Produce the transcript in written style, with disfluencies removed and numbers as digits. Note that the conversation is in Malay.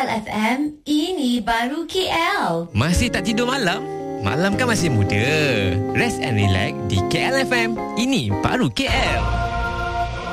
FM, ini baru KL. Masih tak tidur malam? Malam kan masih muda. Rest and relax di KL FM. Ini baru KL.